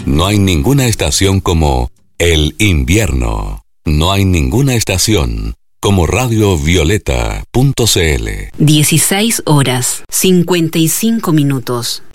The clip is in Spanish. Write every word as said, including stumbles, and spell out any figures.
No hay ninguna estación como el invierno. No hay ninguna estación como radio violeta punto c l. dieciséis horas, cincuenta y cinco minutos.